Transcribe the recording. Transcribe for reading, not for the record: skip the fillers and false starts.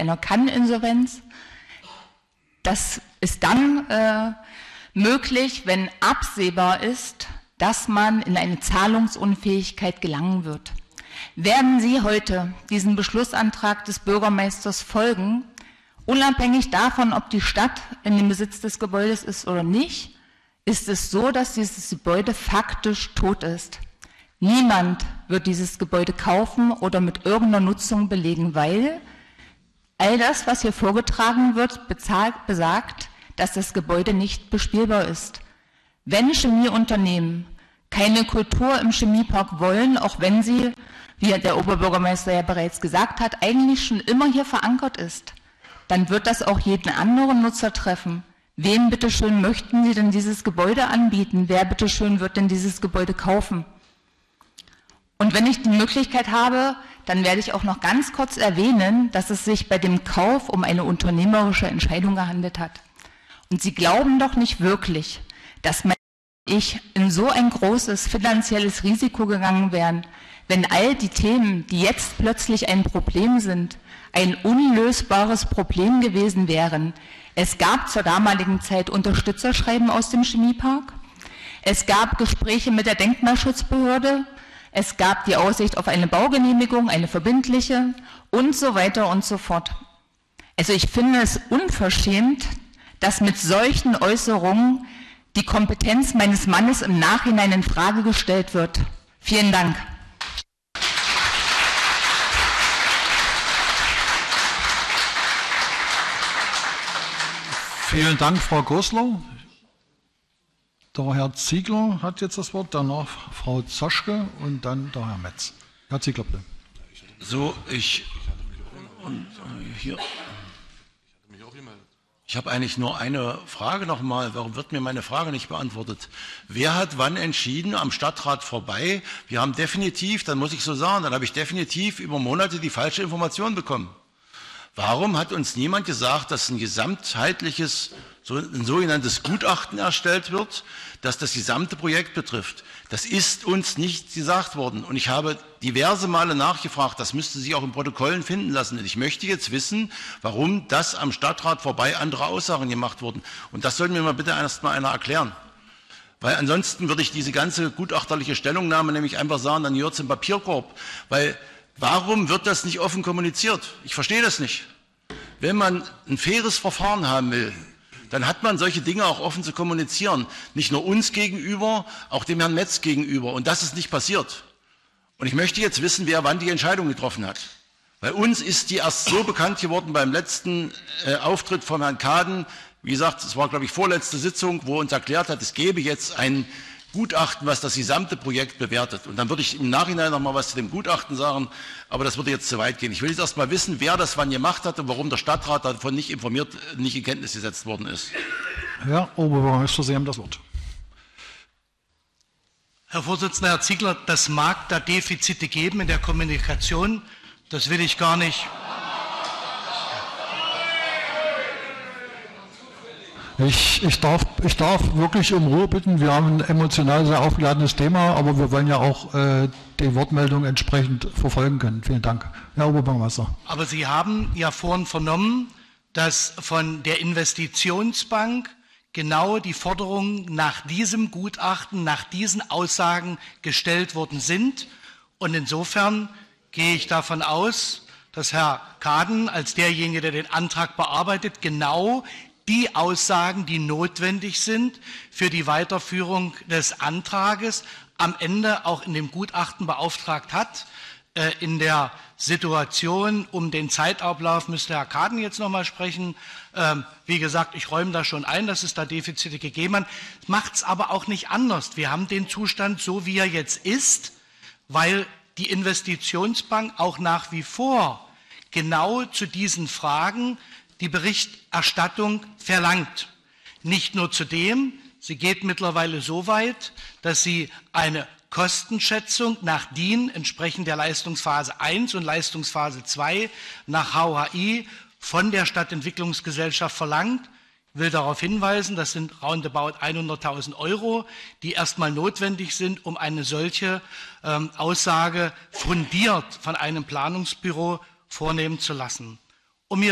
einer Kann-Insolvenz. Das ist dann möglich, wenn absehbar ist, dass man in eine Zahlungsunfähigkeit gelangen wird. Werden Sie heute diesem Beschlussantrag des Bürgermeisters folgen, unabhängig davon, ob die Stadt in dem Besitz des Gebäudes ist oder nicht, ist es so, dass dieses Gebäude faktisch tot ist. Niemand wird dieses Gebäude kaufen oder mit irgendeiner Nutzung belegen, weil all das, was hier vorgetragen wird, besagt, dass das Gebäude nicht bespielbar ist. Wenn Chemieunternehmen keine Kultur im Chemiepark wollen, auch wenn sie, wie der Oberbürgermeister ja bereits gesagt hat, eigentlich schon immer hier verankert ist, dann wird das auch jeden anderen Nutzer treffen. Wem bitteschön möchten Sie denn dieses Gebäude anbieten? Wer bitteschön wird denn dieses Gebäude kaufen? Und wenn ich die Möglichkeit habe, dann werde ich auch noch ganz kurz erwähnen, dass es sich bei dem Kauf um eine unternehmerische Entscheidung gehandelt hat. Und Sie glauben doch nicht wirklich, dass ich in so ein großes finanzielles Risiko gegangen wären, wenn all die Themen, die jetzt plötzlich ein Problem sind, ein unlösbares Problem gewesen wären. Es gab zur damaligen Zeit Unterstützerschreiben aus dem Chemiepark, es gab Gespräche mit der Denkmalschutzbehörde, es gab die Aussicht auf eine Baugenehmigung, eine verbindliche und so weiter und so fort. Also ich finde es unverschämt, dass mit solchen Äußerungen die Kompetenz meines Mannes im Nachhinein in Frage gestellt wird. Vielen Dank. Vielen Dank, Frau Goslar. Der Herr Ziegler hat jetzt das Wort, danach Frau Zoschke und dann der Herr Metz. Herr Ziegler, bitte. So, ich habe eigentlich nur eine Frage nochmal. Warum wird mir meine Frage nicht beantwortet? Wer hat wann entschieden, am Stadtrat vorbei? Wir haben definitiv, dann muss ich so sagen, dann habe ich definitiv über Monate die falsche Information bekommen. Warum hat uns niemand gesagt, dass ein gesamtheitliches, ein sogenanntes Gutachten erstellt wird, das das gesamte Projekt betrifft? Das ist uns nicht gesagt worden. Und ich habe diverse Male nachgefragt, das müsste sich auch in Protokollen finden lassen. Und ich möchte jetzt wissen, warum das am Stadtrat vorbei andere Aussagen gemacht wurden. Und das soll mir mal bitte erst mal einer erklären. Weil ansonsten würde ich diese ganze gutachterliche Stellungnahme nämlich einfach sagen, dann gehört es im Papierkorb. Weil warum wird das nicht offen kommuniziert? Ich verstehe das nicht. Wenn man ein faires Verfahren haben will, dann hat man solche Dinge auch offen zu kommunizieren. Nicht nur uns gegenüber, auch dem Herrn Metz gegenüber. Und das ist nicht passiert. Und ich möchte jetzt wissen, wer wann die Entscheidung getroffen hat. Bei uns ist die erst so bekannt geworden beim letzten Auftritt von Herrn Kaden. Wie gesagt, es war, glaube ich, vorletzte Sitzung, wo er uns erklärt hat, es gäbe jetzt ein Gutachten, was das gesamte Projekt bewertet. Und dann würde ich im Nachhinein noch mal was zu dem Gutachten sagen, aber das würde jetzt zu weit gehen. Ich will jetzt erst mal wissen, wer das wann gemacht hat und warum der Stadtrat davon nicht informiert, nicht in Kenntnis gesetzt worden ist. Herr Oberbürgermeister, Sie haben das Wort. Herr Vorsitzender, Herr Ziegler, das mag da Defizite geben in der Kommunikation, das will ich gar nicht. Ich darf wirklich um Ruhe bitten. Wir haben ein emotional sehr aufgeladenes Thema, aber wir wollen ja auch die Wortmeldung entsprechend verfolgen können. Vielen Dank. Herr Oberbürgermeister. Aber Sie haben ja vorhin vernommen, dass von der Investitionsbank genau die Forderungen nach diesem Gutachten, nach diesen Aussagen gestellt worden sind. Und insofern gehe ich davon aus, dass Herr Kaden als derjenige, der den Antrag bearbeitet, genau die Aussagen, die notwendig sind für die Weiterführung des Antrages, am Ende auch in dem Gutachten beauftragt hat. In der Situation um den Zeitablauf müsste Herr Kaden jetzt noch mal sprechen. Wie gesagt, ich räume da schon ein, dass es da Defizite gegeben hat. Macht es aber auch nicht anders. Wir haben den Zustand so, wie er jetzt ist, weil die Investitionsbank auch nach wie vor genau zu diesen Fragen die Berichterstattung verlangt. Nicht nur zudem, sie geht mittlerweile so weit, dass sie eine Kostenschätzung nach DIN entsprechend der Leistungsphase 1 und Leistungsphase 2 nach HHI von der Stadtentwicklungsgesellschaft verlangt. Ich will darauf hinweisen, das sind roundabout 100.000 €, die erstmal notwendig sind, um eine solche Aussage fundiert von einem Planungsbüro vornehmen zu lassen.